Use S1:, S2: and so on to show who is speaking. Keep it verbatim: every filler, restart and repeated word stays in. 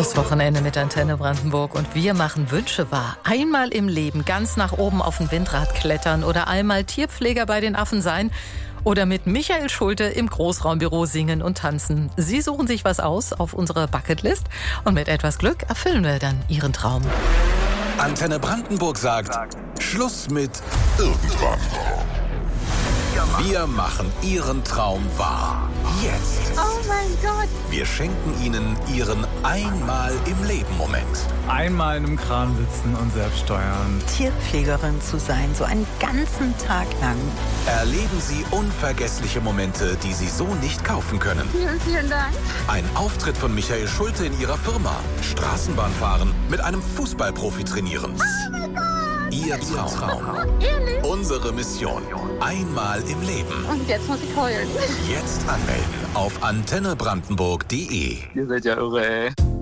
S1: Schlusswochenende mit Antenne Brandenburg und wir machen Wünsche wahr. Einmal im Leben ganz nach oben auf ein Windrad klettern oder einmal Tierpfleger bei den Affen sein oder mit Michael Schulte im Großraumbüro singen und tanzen. Sie suchen sich was aus auf unserer Bucketlist und mit etwas Glück erfüllen wir dann Ihren Traum.
S2: Antenne Brandenburg sagt, Schluss mit irgendwann. Wir machen Ihren Traum wahr. Jetzt.
S3: Oh mein Gott.
S2: Wir schenken Ihnen Ihren Einmal im Leben Moment.
S4: Einmal in einem Kran sitzen und selbst steuern.
S3: Tierpflegerin zu sein, so einen ganzen Tag lang.
S2: Erleben Sie unvergessliche Momente, die Sie so nicht kaufen können.
S3: Vielen, vielen Dank.
S2: Ein Auftritt von Michael Schulte in Ihrer Firma. Straßenbahn fahren, mit einem Fußballprofi trainieren.
S3: Oh mein Gott.
S2: Ihr Traum.
S3: Ehrlich?
S2: Unsere Mission. Einmal im Leben.
S3: Und jetzt muss ich heulen.
S2: Jetzt anmelden auf antenne brandenburg punkt de.
S4: Ihr seid ja irre, ey.